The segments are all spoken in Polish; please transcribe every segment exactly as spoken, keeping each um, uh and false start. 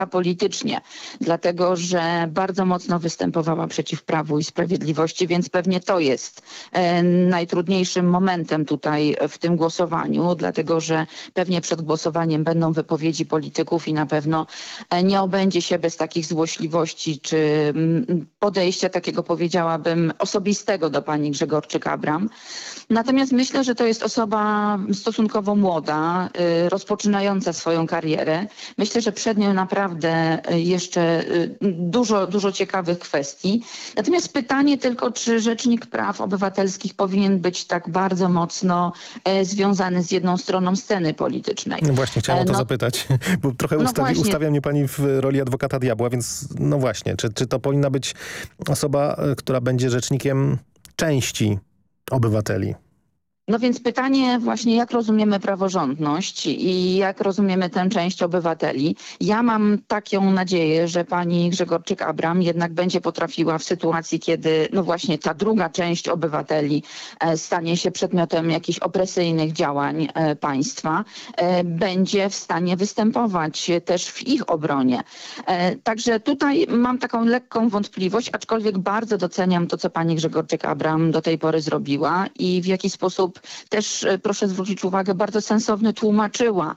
politycznie, dlatego że bardzo mocno występowała przeciw Prawu i Sprawiedliwości, więc pewnie to jest e, najtrudniejszym momentem tutaj w tym głosowaniu, dlatego że pewnie przed głosowaniem będą wypowiedzi polityków i na pewno e, nie obędzie się bez takich złośliwości czy m, podejścia takiego, powiedziałabym, osobistego do pani Grzegorczyk-Abram. Natomiast myślę, że to jest osoba stosunkowo młoda, y, rozpoczynająca swoją karierę. Myślę, że przed nią naprawdę jeszcze dużo, dużo ciekawych kwestii. Natomiast pytanie tylko, czy Rzecznik Praw Obywatelskich powinien być tak bardzo mocno e, związany z jedną stroną sceny politycznej. No właśnie, chciałem o to no, zapytać, bo trochę no ustawi, właśnie. ustawia mnie pani w roli adwokata diabła, więc no właśnie, czy, czy to powinna być osoba, która będzie rzecznikiem części obywateli? No więc pytanie właśnie, jak rozumiemy praworządność i jak rozumiemy tę część obywateli. Ja mam taką nadzieję, że pani Grzegorczyk-Abram jednak będzie potrafiła w sytuacji, kiedy no właśnie ta druga część obywateli e, stanie się przedmiotem jakichś opresyjnych działań e, państwa, e, będzie w stanie występować też w ich obronie. E, także tutaj mam taką lekką wątpliwość, aczkolwiek bardzo doceniam to, co pani Grzegorczyk-Abram do tej pory zrobiła i w jaki sposób też, proszę zwrócić uwagę, bardzo sensownie tłumaczyła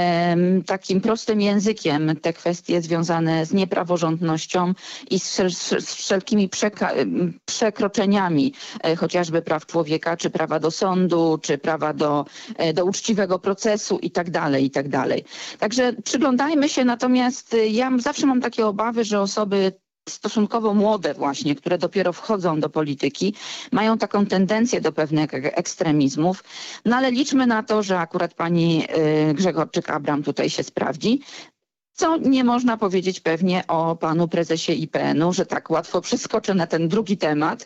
um, takim prostym językiem te kwestie związane z niepraworządnością i z, z, z wszelkimi przeka- przekroczeniami e, chociażby praw człowieka, czy prawa do sądu, czy prawa do, e, do uczciwego procesu i tak dalej, i tak dalej. Także przyglądajmy się, natomiast ja zawsze mam takie obawy, że osoby stosunkowo młode właśnie, które dopiero wchodzą do polityki, mają taką tendencję do pewnych ekstremizmów. No ale liczmy na to, że akurat pani y, Grzegorczyk-Abram tutaj się sprawdzi. Co nie można powiedzieć pewnie o panu prezesie I P N u, że tak łatwo przeskoczę na ten drugi temat,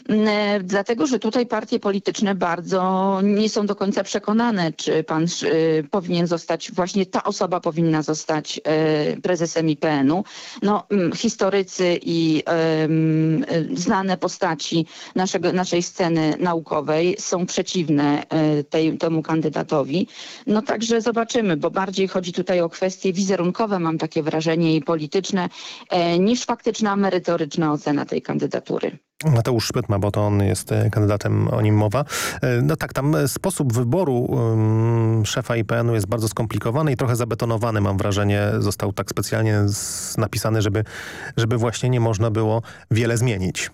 e, dlatego że tutaj partie polityczne bardzo nie są do końca przekonane, czy pan e, powinien zostać, właśnie ta osoba powinna zostać e, prezesem I P N u. No, m, historycy i e, m, znane postaci naszego, naszej sceny naukowej są przeciwne e, tej, temu kandydatowi. No także zobaczymy, bo bardziej chodzi tutaj o kwestie wizerunkowe, mam takie wrażenie, i polityczne, e, niż faktyczna, merytoryczna ocena tej kandydatury. Mateusz Szpytma, bo to on jest kandydatem, o nim mowa. No tak, tam sposób wyboru um, szefa I P N u jest bardzo skomplikowany i trochę zabetonowany, mam wrażenie. Został tak specjalnie z, napisany, żeby, żeby właśnie nie można było wiele zmienić.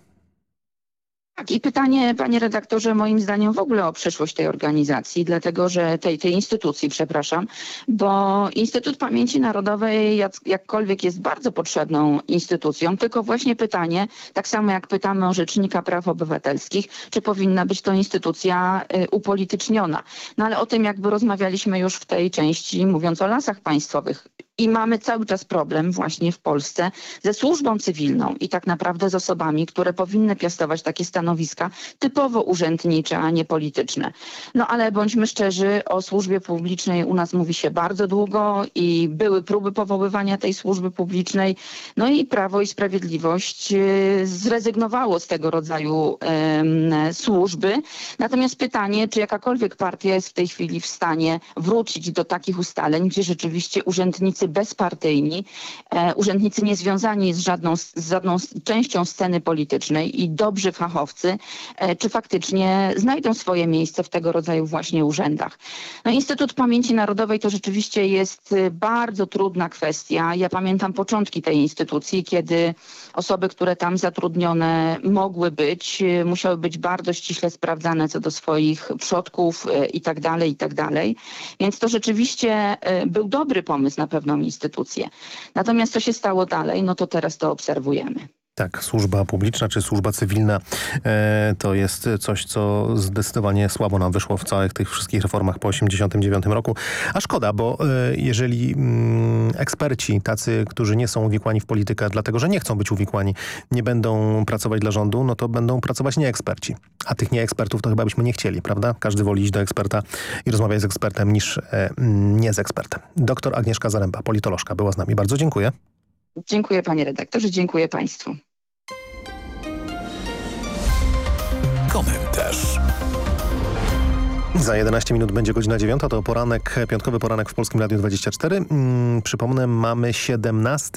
Tak, i pytanie, panie redaktorze, moim zdaniem w ogóle o przyszłość tej organizacji, dlatego że tej, tej instytucji, przepraszam, bo Instytut Pamięci Narodowej jak, jakkolwiek jest bardzo potrzebną instytucją, tylko właśnie pytanie, tak samo jak pytamy o Rzecznika Praw Obywatelskich, czy powinna być to instytucja y, upolityczniona. No ale o tym jakby rozmawialiśmy już w tej części, mówiąc o Lasach Państwowych. I mamy cały czas problem właśnie w Polsce ze służbą cywilną i tak naprawdę z osobami, które powinny piastować takie stanowiska typowo urzędnicze, a nie polityczne. No ale bądźmy szczerzy, o służbie publicznej u nas mówi się bardzo długo i były próby powoływania tej służby publicznej. No i Prawo i Sprawiedliwość zrezygnowało z tego rodzaju e, służby. Natomiast pytanie, czy jakakolwiek partia jest w tej chwili w stanie wrócić do takich ustaleń, gdzie rzeczywiście urzędnicy bezpartyjni, e, urzędnicy niezwiązani z żadną, z żadną częścią sceny politycznej i dobrzy fachowcy, e, czy faktycznie znajdą swoje miejsce w tego rodzaju właśnie urzędach. No, Instytut Pamięci Narodowej to rzeczywiście jest bardzo trudna kwestia. Ja pamiętam początki tej instytucji, kiedy osoby, które tam zatrudnione mogły być, musiały być bardzo ściśle sprawdzane co do swoich przodków e, i tak dalej, i tak dalej. Więc to rzeczywiście e, był dobry pomysł na pewną instytucję. Natomiast co się stało dalej, no to teraz to obserwujemy. Tak, służba publiczna czy służba cywilna e, to jest coś, co zdecydowanie słabo nam wyszło w całych tych wszystkich reformach po osiemdziesiątym dziewiątym roku. A szkoda, bo e, jeżeli mm, eksperci, tacy, którzy nie są uwikłani w politykę, dlatego że nie chcą być uwikłani, nie będą pracować dla rządu, no to będą pracować nieeksperci. A tych nieekspertów to chyba byśmy nie chcieli, prawda? Każdy woli iść do eksperta i rozmawiać z ekspertem niż e, nie z ekspertem. Doktor Agnieszka Zaręba, politolożka, była z nami. Bardzo dziękuję. Dziękuję panie redaktorze, dziękuję państwu. Komentarz. Za jedenaście minut będzie godzina dziewiąta, to poranek, piątkowy poranek w Polskim Radiu dwadzieścia cztery. Hmm, przypomnę, mamy siedemnasty